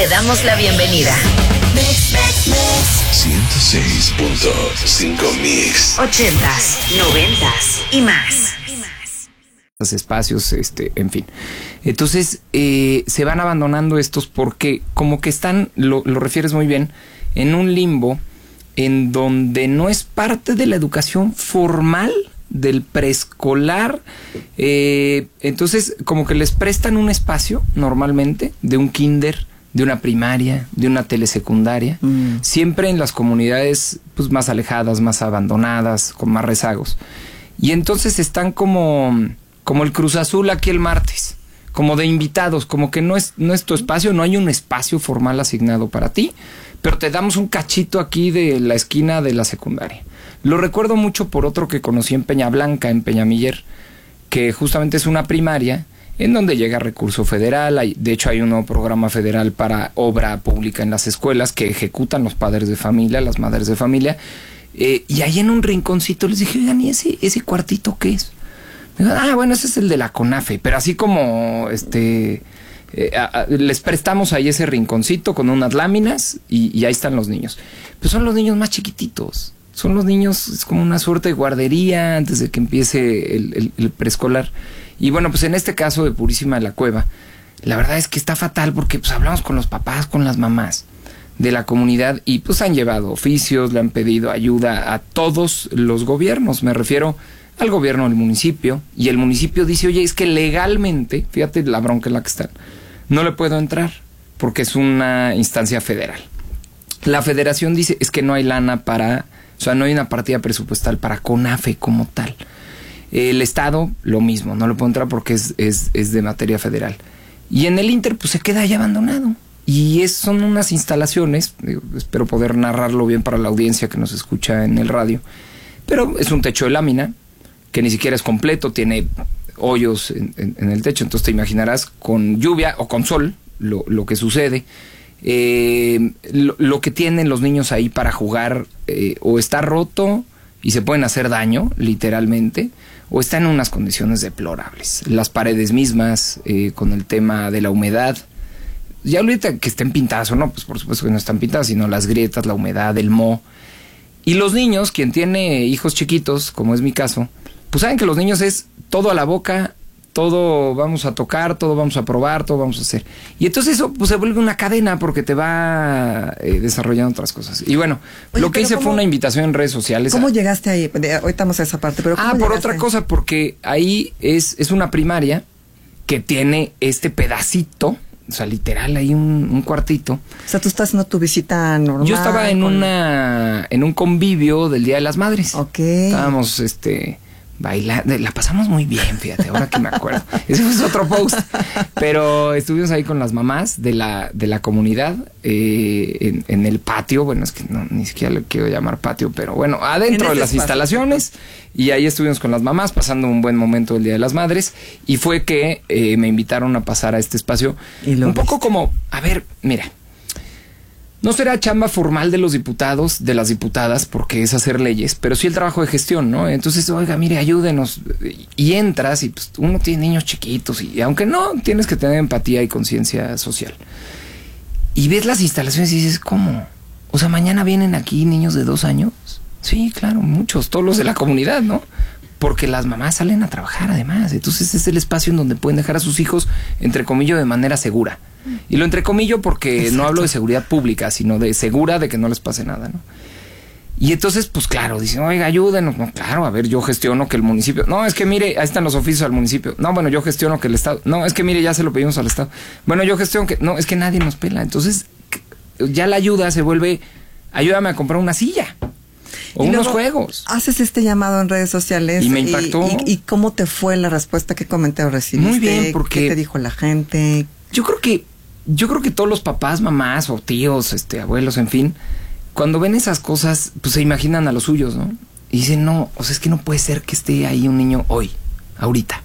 damos la bienvenida. 106.5 Mix. 80s, 90s y más. Los espacios, en fin. Entonces, se van abandonando estos porque como que están, lo refieres muy bien, en un limbo en donde no es parte de la educación formal del preescolar. Entonces, como que les prestan un espacio normalmente de un kinder, de una primaria, de una telesecundaria, siempre en las comunidades pues más alejadas, más abandonadas, con más rezagos. Y entonces están como el Cruz Azul aquí el martes, como de invitados, como que no es tu espacio, no hay un espacio formal asignado para ti, pero te damos un cachito aquí de la esquina de la secundaria. Lo recuerdo mucho por otro que conocí en Peña Blanca, en Peñamiller, que justamente es una primaria en donde llega recurso federal. De hecho, hay un nuevo programa federal para obra pública en las escuelas que ejecutan los padres de familia, las madres de familia. Y ahí en un rinconcito les dije, oigan, ¿y ese cuartito qué es? Me dijo, bueno, ese es el de la CONAFE, pero así como les prestamos ahí ese rinconcito con unas láminas y ahí están los niños. Pues son los niños más chiquititos. Son los niños, es como una suerte de guardería antes de que empiece el preescolar. Y bueno, pues en este caso de Purísima de la Cueva, la verdad es que está fatal porque pues hablamos con los papás, con las mamás de la comunidad y pues han llevado oficios, le han pedido ayuda a todos los gobiernos. Me refiero al gobierno del municipio, y el municipio dice, oye, es que legalmente, fíjate la bronca en la que están, no le puedo entrar porque es una instancia federal. La federación dice, es que no hay lana para, o sea, no hay una partida presupuestal para CONAFE como tal. El Estado, lo mismo, no le puedo entrar porque es de materia federal. Y en el Inter, pues se queda ahí abandonado. Y son unas instalaciones, espero poder narrarlo bien para la audiencia que nos escucha en el radio, pero es un techo de lámina, que ni siquiera es completo, tiene hoyos en el techo, entonces te imaginarás con lluvia o con sol lo que sucede. Lo que tienen los niños ahí para jugar o está roto y se pueden hacer daño, literalmente, o está en unas condiciones deplorables. Las paredes mismas, con el tema de la humedad, ya ahorita que estén pintadas o no, pues por supuesto que no están pintadas, sino las grietas, la humedad, el moho. Y los niños, quien tiene hijos chiquitos, como es mi caso, pues saben que los niños es todo a la boca, todo vamos a tocar, todo vamos a probar, todo vamos a hacer. Y entonces eso pues se vuelve una cadena porque te va desarrollando otras cosas. Y bueno, oye, lo que hice fue una invitación en redes sociales. ¿Cómo llegaste ahí? Ahorita vamos a esa parte, pero ¿cómo por otra cosa, porque ahí es una primaria que tiene este pedacito, o sea, literal, hay un cuartito. O sea, tú estás haciendo tu visita normal. Yo estaba en un convivio del Día de las Madres. Ok. Estábamos, bailando, la pasamos muy bien, fíjate, ahora que me acuerdo. Ese fue otro post. Pero estuvimos ahí con las mamás de la comunidad, en el patio. Bueno, es que ni siquiera le quiero llamar patio, pero bueno, adentro de las instalaciones. Y ahí estuvimos con las mamás pasando un buen momento del Día de las Madres. Y fue que me invitaron a pasar a este espacio. Un poco como, a ver, mira, no será chamba formal de los diputados, de las diputadas, porque es hacer leyes, pero sí el trabajo de gestión, ¿no? Entonces, oiga, mire, ayúdenos. Y entras y pues uno tiene niños chiquitos y aunque no, tienes que tener empatía y conciencia social. Y ves las instalaciones y dices, ¿cómo? O sea, mañana vienen aquí niños de 2 años. Sí, claro, muchos, todos los de la comunidad, ¿no? Porque las mamás salen a trabajar además. Entonces es el espacio en donde pueden dejar a sus hijos, entre comillas, de manera segura. Y lo entrecomillo porque exacto, no hablo de seguridad pública, sino de segura de que no les pase nada, ¿no? Y entonces, pues claro, dicen, oiga, ayúdenos. No, claro, a ver, yo gestiono que el municipio... No, es que mire, ahí están los oficios al municipio. No, bueno, yo gestiono que el Estado... No, es que mire, ya se lo pedimos al Estado. Bueno, yo gestiono que... No, es que nadie nos pela. Entonces, ya la ayuda se vuelve... Ayúdame a comprar una silla. O y unos juegos. Haces este llamado en redes sociales. Y me impactó. ¿Y cómo te fue la respuesta? ¿Qué comentario recibiste? Muy bien, porque... ¿Qué te dijo la gente? Yo creo que todos los papás, mamás o tíos, abuelos, en fin, cuando ven esas cosas, pues se imaginan a los suyos, ¿no? Y dicen, no, o sea, es que no puede ser que esté ahí un niño hoy, ahorita.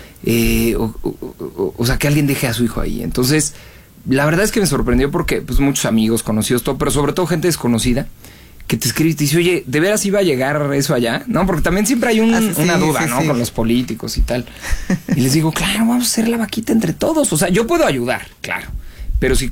O sea, que alguien deje a su hijo ahí. Entonces, la verdad es que me sorprendió porque, pues, muchos amigos conocidos, todo, pero sobre todo gente desconocida, que te escribe y te dice, oye, ¿de veras iba a llegar eso allá? ¿No? Porque también siempre hay una duda, ¿no? Sí. Con los políticos y tal. Y les digo, claro, vamos a hacer la vaquita entre todos. O sea, yo puedo ayudar, claro. Pero si